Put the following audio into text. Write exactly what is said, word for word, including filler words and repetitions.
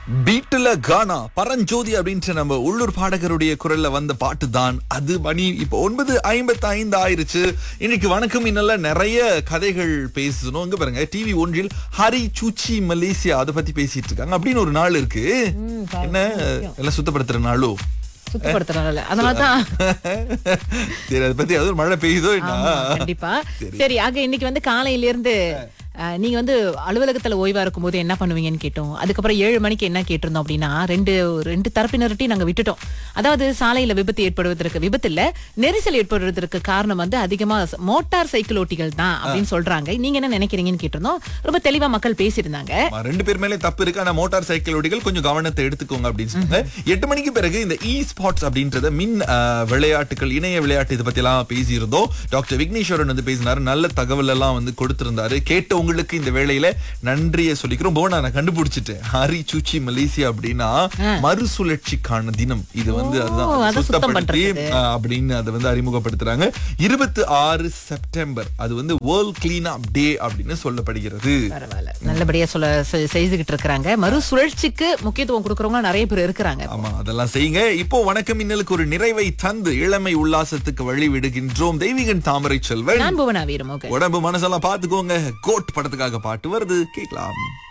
பீட்டுல கானா பரஞ்சோதி அப்படின்ற நம்ம உள்ளூர் பாடகருடைய குரல்ல வந்த பாட்டு தான் அது. மணி இப்போ ஒன்பது ஐம்பத்தி ஐந்து ஆயிருச்சு. இன்னைக்கு வணக்கம் இன்னல்ல நிறைய கதைகள் பேசணும். இங்க பாருங்க, டிவி ஒன்றில் ஹரி சூச்சி மலேசியா அதை பத்தி பேசிட்டு இருக்காங்க அப்படின்னு ஒரு நாள் இருக்கு. என்ன எல்லாம் சுத்தப்படுத்துற நாளோ சுத்தப்படுத்துறாங்கல்ல, அதனாலதான். சரி, அதை பத்தி அது மழை பெய்யுதோ என்ன? கண்டிப்பா. சரி, ஆக இன்னைக்கு வந்து காலையில இருந்து நீங்க வந்து அலுவலகத்துல ஓய்வா இருக்கும் போது என்ன பண்ணுவீங்கன்னு கேட்டோம். அதுக்கப்புறம் ஏழு மணிக்கு என்ன கேட்டிருந்தோம் அப்படின்னா, ரெண்டு ரெண்டு தரப்பினர்கிட்டையும் நாங்க விட்டுட்டோம். அதாவது சாலையில விபத்து ஏற்படுவதற்கு, விபத்து இல்ல நெரிசல் ஏற்படுவதற்கு காரணம் வந்து அதிகமா மோட்டார் சைக்கிள் ஓட்டிகள் தான் அப்படின்னு சொல்றாங்க. நீங்க என்ன நினைக்கிறீங்கன்னு கேட்டிருந்தோம். ரொம்ப தெளிவா மக்கள் பேசியிருந்தாங்க. ரெண்டு பேர் மேலே தப்பு இருக்கு, ஆனா மோட்டார் சைக்கிள் ஓட்டிகள் கொஞ்சம் கவனத்தை எடுத்துக்கோங்க அப்படின்னு சொன்னாங்க. எட்டு மணிக்கு பிறகு இந்த இ ஸ்பாட்ஸ் அப்படின்றத மின் விளையாட்டுகள், இணைய விளையாட்டு இதை பத்தி எல்லாம் பேசியிருந்தோம். டாக்டர் விக்னேஸ்வரன் வந்து பேசினாரு. நல்ல தகவல் எல்லாம் வந்து கொடுத்திருந்தாரு. கேட்ட உங்களுக்கு இந்த வேளையில நன்றியை சொல்லிக்கிறோம். போனா நான் கண்டுபிடிச்சிட்டேன். ஹரி சூச்சி மலேசியா அப்படின்னா மறுசுழற்சிக்கான தினம். இது வந்து அதுதான் சுத்தப்படுத்தி அப்படின்னு அதை வந்து அறிமுகப்படுத்துறாங்க. இருபத்தி ஆறு செப்டம்பர் அது வந்து வேர்ல்ட் கிளீன் அப் டே அப்படின்னு சொல்லப்படுகிறது. நல்லபடியா சொல்ல செய்துகிட்டு இருக்காங்க. மறுசுழற்சிக்கு முக்கியத்துவம் கொடுக்கறவங்க நிறைய பேர் இருக்கிறாங்க. ஆமா, அதெல்லாம் செய்யுங்க. இப்போ வணக்கம் இன்னலுக்கு ஒரு நிறைவை தந்து இளமை உல்லாசத்துக்கு வழி விடுகின்றோம். தெய்வீகன் தாமரை செல்வன், புவனா வீரமோகன். உடம்பு மனசெல்லாம் பாத்துக்கோங்க. கோட் படத்துக்காக பாட்டு வருது, கேட்கலாம்.